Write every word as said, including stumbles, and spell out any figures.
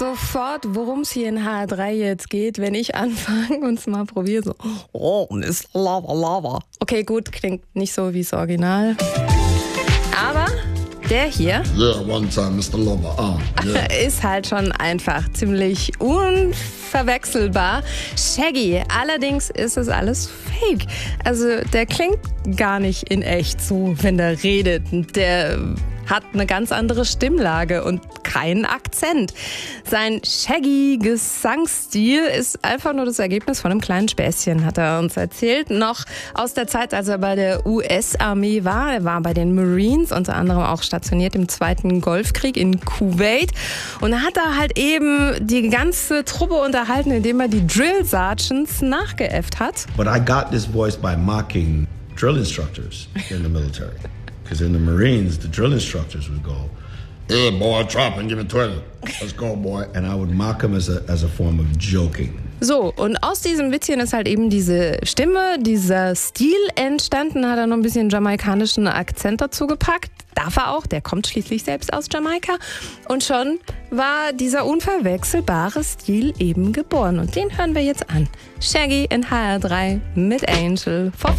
sofort, worum es hier in H R drei jetzt geht, wenn ich anfange und es mal probiere. So, oh, Mister Lava Lava. Okay, gut, klingt nicht so wie das Original. Aber der hier Yeah, one time, Mister Lava. Ah, yeah. ist halt schon einfach ziemlich unverwechselbar. Shaggy, allerdings ist es alles fake. Also der klingt gar nicht in echt so, wenn der redet. Der hat eine ganz andere Stimmlage und keinen Akzent. Sein shaggy Gesangsstil ist einfach nur das Ergebnis von einem kleinen Späßchen, hat er uns erzählt. Noch aus der Zeit, als er bei der U S-Armee war. Er war bei den Marines, unter anderem auch stationiert im Zweiten Golfkrieg in Kuwait. Und da hat er halt eben die ganze Truppe unterhalten, indem er die Drill Sergeants nachgeäfft hat. But I got this voice by mocking drill instructors in the military. Because in the Marines, the drill instructors would go, Yeah, boy, drop and give it twenty. let's go, boy. And I would mock them as a, as a form of joking. So, und aus diesem Witzchen ist halt eben diese Stimme, dieser Stil entstanden, hat er noch ein bisschen jamaikanischen Akzent dazu gepackt. Darf er auch, der kommt schließlich selbst aus Jamaika. Und schon war dieser unverwechselbare Stil eben geboren. Und den hören wir jetzt an. Shaggy in H R drei mit Angel.